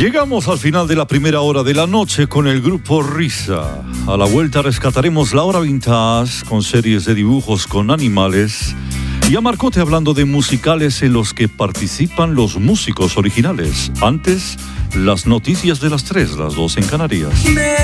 Llegamos al final de la primera hora de la noche con el grupo Risa. A la vuelta rescataremos la hora vintage con series de dibujos con animales y a Marcote hablando de musicales en los que participan los músicos originales. Antes, las noticias de las 3, las 2 en Canarias.